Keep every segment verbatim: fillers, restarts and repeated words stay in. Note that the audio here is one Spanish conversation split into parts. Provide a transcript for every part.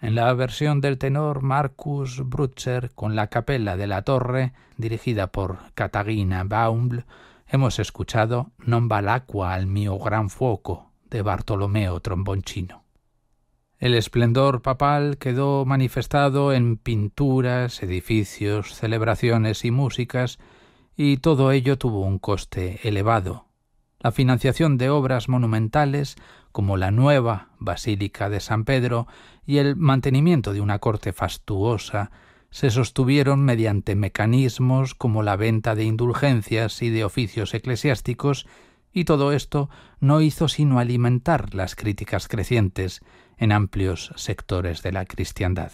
En la versión del tenor Markus Brutzer con la Capella de la Torre, dirigida por Katharina Bauml, hemos escuchado Non va l'acqua al mio gran fuoco, de Bartolomeo Tromboncino. El esplendor papal quedó manifestado en pinturas, edificios, celebraciones y músicas, y todo ello tuvo un coste elevado. La financiación de obras monumentales, como la nueva Basílica de San Pedro, y el mantenimiento de una corte fastuosa, se sostuvieron mediante mecanismos como la venta de indulgencias y de oficios eclesiásticos, y todo esto no hizo sino alimentar las críticas crecientes en amplios sectores de la cristiandad.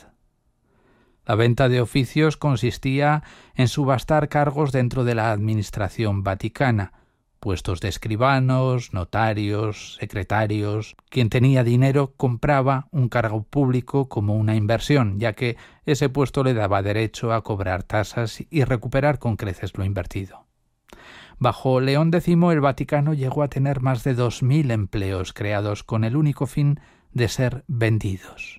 La venta de oficios consistía en subastar cargos dentro de la administración vaticana, puestos de escribanos, notarios, secretarios. Quien tenía dinero compraba un cargo público como una inversión, ya que ese puesto le daba derecho a cobrar tasas y recuperar con creces lo invertido. Bajo León décimo el Vaticano llegó a tener más de dos mil empleos creados con el único fin de ser vendidos.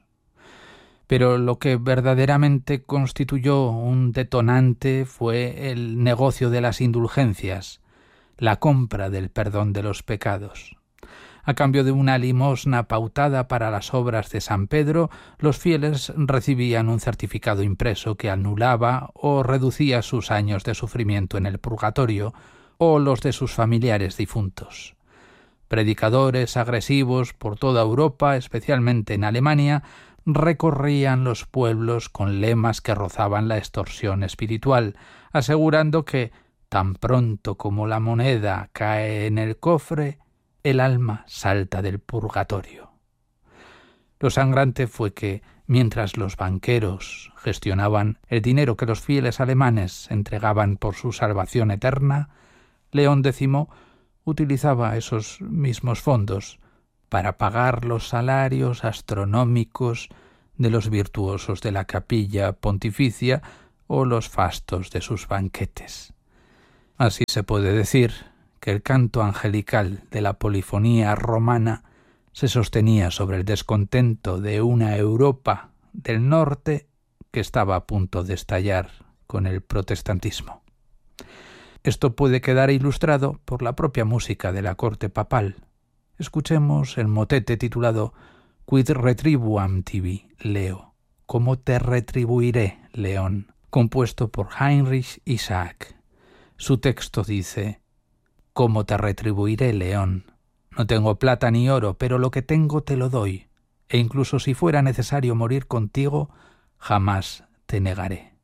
Pero lo que verdaderamente constituyó un detonante fue el negocio de las indulgencias, la compra del perdón de los pecados. A cambio de una limosna pautada para las obras de San Pedro, los fieles recibían un certificado impreso que anulaba o reducía sus años de sufrimiento en el purgatorio o los de sus familiares difuntos. Predicadores agresivos por toda Europa, especialmente en Alemania, recorrían los pueblos con lemas que rozaban la extorsión espiritual, asegurando que tan pronto como la moneda cae en el cofre, el alma salta del purgatorio. Lo sangrante fue que, mientras los banqueros gestionaban el dinero que los fieles alemanes entregaban por su salvación eterna, León décimo utilizaba esos mismos fondos para pagar los salarios astronómicos de los virtuosos de la capilla pontificia o los fastos de sus banquetes. Así se puede decir que el canto angelical de la polifonía romana se sostenía sobre el descontento de una Europa del norte que estaba a punto de estallar con el protestantismo. Esto puede quedar ilustrado por la propia música de la corte papal. Escuchemos el motete titulado Quid retribuam tibi, Leo, ¿cómo te retribuiré, León?, compuesto por Heinrich Isaac. Su texto dice: ¿Cómo te retribuiré, León? No tengo plata ni oro, pero lo que tengo te lo doy, e incluso si fuera necesario morir contigo, jamás te negaré.